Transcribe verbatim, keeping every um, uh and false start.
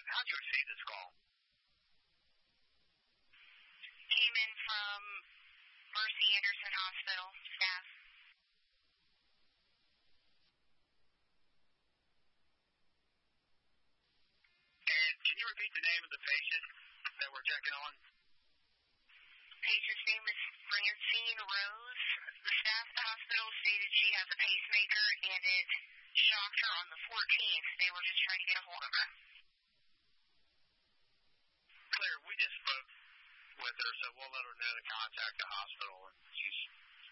how'd you receive this call? Came in from Mercy Anderson Hospital staff. And can you repeat the name of the patient that we're checking on? Patient's name is Francine Rose. The staff at the hospital stated she has a pacemaker and it shocked her on the fourteenth. They were just trying to get a hold of her. Claire, we just spoke with her, so we'll let her know to contact the hospital and